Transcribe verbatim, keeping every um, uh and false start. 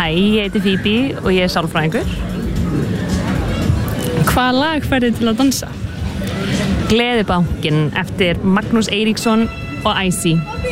Hæ, ég heiti Phoebe og ég er sálfræðingur. Hvaða lag færðu til að dansa? Gleðibankinn eftir Magnús Eiríksson og Æsí.